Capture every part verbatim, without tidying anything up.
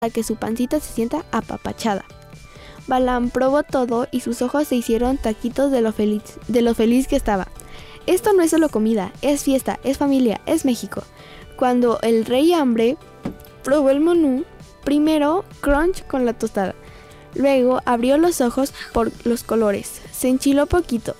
para que su pancita se sienta apapachada. Balaam probó todo y sus ojos se hicieron taquitos de lo feliz, de lo feliz que estaba. Esto no es solo comida, es fiesta, es familia, es México. Cuando el rey hambre probó el menú, primero crunch con la tostada. Luego abrió los ojos por los colores, se enchiló poquito,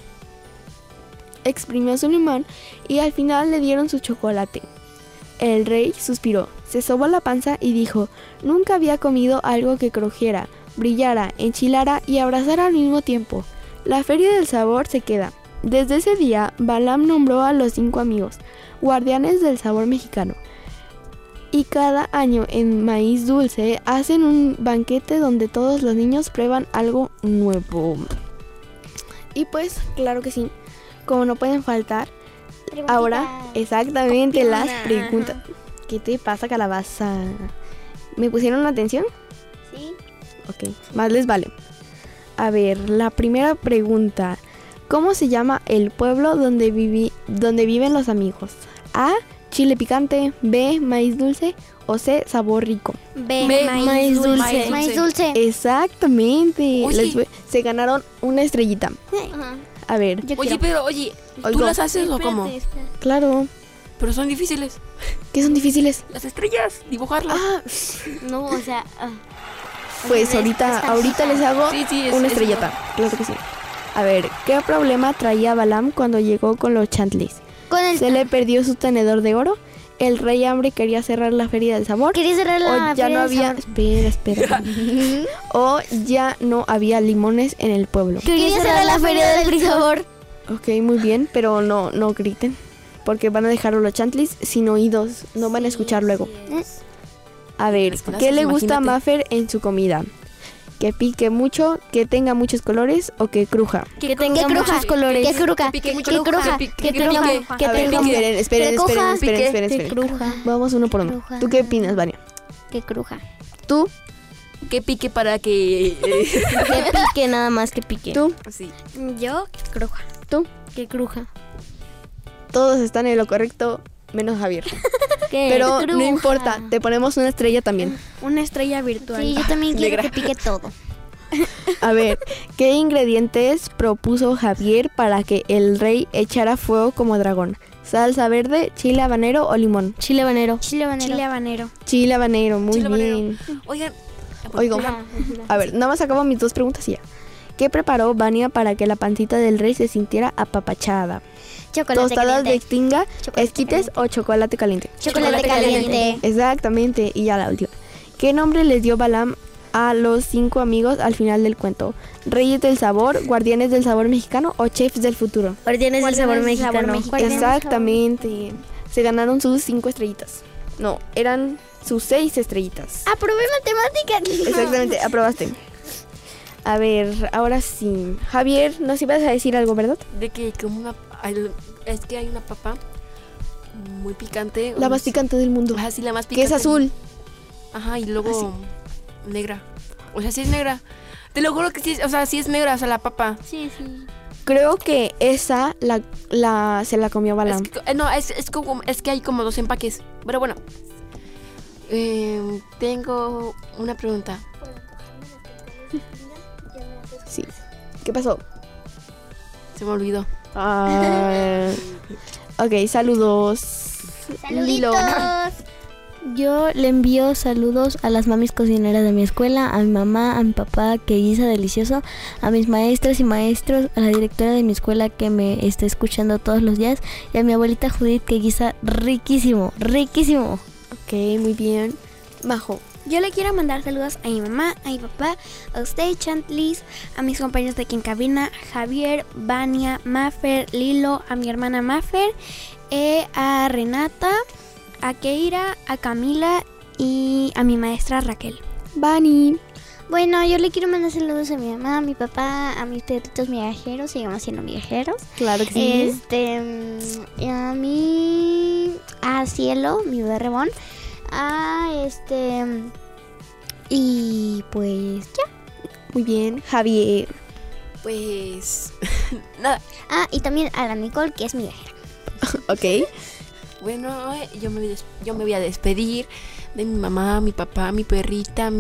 exprimió su limón y al final le dieron su chocolate. El rey suspiró, se sobó la panza y dijo: nunca había comido algo que crujiera, brillara, enchilara y abrazara al mismo tiempo. La feria del sabor se queda. Desde ese día, Balaam nombró a los cinco amigos, guardianes del sabor mexicano. Y cada año en Maíz Dulce hacen un banquete donde todos los niños prueban algo nuevo. Y pues, claro que sí, como no pueden faltar, Preguntita. ahora exactamente Copiona. las preguntas. ¿Qué te pasa, calabaza? ¿Me pusieron atención? Sí. Ok, más les vale. A ver, la primera pregunta. ¿Cómo se llama el pueblo donde, vivi- donde viven los amigos? A, chile picante. B, maíz dulce. O C, sabor rico. B, B, maíz, maíz dulce. dulce. Maíz dulce. Exactamente. Uy, Les sí. fue- se ganaron una estrellita. Ajá. A ver, Yo Oye, quiero. pero oye, ¿tú Oigo. las haces o cómo? Espérate, espérate. claro. Pero son difíciles. ¿Qué son difíciles? Las estrellas, dibujarlas. Ah, No, o sea. ah. pues O sea, ahorita, es- es ahorita les hago Sí, sí, es- una es estrellita. Claro que sí. A ver, ¿qué problema traía Balaam cuando llegó con los chantlis? Con el. ¿Se le perdió su tenedor de oro? ¿El rey hambre quería cerrar la feria del sabor? Quería cerrar la ¿O ya feria no del había... sabor. Espera, espera. ¿O ya no había limones en el pueblo? Quería cerrar la feria del sabor. Ok, muy bien, pero no, no griten. Porque van a dejar a los chantlis sin oídos. No van a escuchar luego. A ver, Las clases, ¿qué le gusta a imagínate. Maffer en su comida? ¿Que pique mucho, que tenga muchos colores o que cruja? Que tenga muchos colores. Que cruja. Que pique mucho, Que que cruja. pique, Que que cruja. pique. Que A ver, tenga. esperen, esperen, que esperen, coja, esperen, pique, esperen, Que esperen. cruja. Vamos uno por uno. Cruja. ¿Tú qué opinas, Vania? Que cruja. ¿Tú? Que pique para que... eh, Que pique, nada más que pique. ¿Tú? sí. Yo, que cruja. ¿Tú? Que cruja. Todos están en lo correcto, menos Javier. Que Pero cruja. no importa, te ponemos una estrella también. Una estrella virtual. Sí, yo también quiero Negra. que pique todo. A ver, ¿qué ingredientes propuso Javier para que el rey echara fuego como dragón? ¿Salsa verde, chile habanero o limón? Chile habanero. Chile habanero. Chile habanero. Chile habanero, muy Chile habanero. bien. Oigan, Oigo, a ver, nada más acabo mis dos preguntas y ya. ¿Qué preparó Vania para que la pancita del rey se sintiera apapachada? Chocolate ¿Tostadas de caliente. tinga, Chocolate esquites o chocolate caliente? Chocolate, Chocolate caliente. caliente. Exactamente, y ya la última. ¿Qué nombre les dio Balaam a los cinco amigos al final del cuento? ¿Reyes del sabor, guardianes del sabor mexicano o chefs del futuro? Guardianes del sabor Guardianes del sabor mexicano. mexicano. Exactamente. Se ganaron sus cinco estrellitas. No, eran sus seis estrellitas. Aprobé matemáticas. Exactamente, aprobaste. A ver, ahora sí. Javier, nos ibas a decir algo, ¿verdad? de que como una... hay- Es que hay una papa muy picante. La o más no sé. picante del mundo. Ajá, sí, la más Que picante. es azul. Ajá, y luego negra. O sea, sí es negra. Te lo juro que sí, es- o sea, sí es negra, o sea, la papa. Sí, sí. Creo que esa la, la se la comió Balaam. Es que, eh, no, es, es, como, es que hay como dos empaques. Pero bueno. Eh, tengo una pregunta. Sí. ¿Qué pasó? Se me olvidó. Ah, ok, saludos. Lilo. Yo le envío saludos a las mamis cocineras de mi escuela, a mi mamá, a mi papá que guisa delicioso, a mis maestras y maestros, a la directora de mi escuela que me está escuchando todos los días y a mi abuelita Judith que guisa riquísimo, riquísimo. Ok, muy bien. Majo. Yo le quiero mandar saludos a mi mamá, a mi papá, a usted, Chantlis, a mis compañeros de aquí en cabina, Javier, Vania, Maffer, Lilo, a mi hermana Maffer, eh, a Renata, a Keira, a Camila y a mi maestra Raquel. Bani. Bueno, yo le quiero mandar saludos a mi mamá, a mi papá, a mis perritos migajeros, seguimos siendo migajeros. Claro que sí. Este, mm, a mi, a Cielo, mi bebé rebón, a este, y pues ya. Muy bien. Javier. Pues... nada. Ah, y también a la Nicole, que es migajera. Ok. Bueno, eh, yo me, voy des- yo me voy a despedir. de mi mamá, mi papá, mi perrita,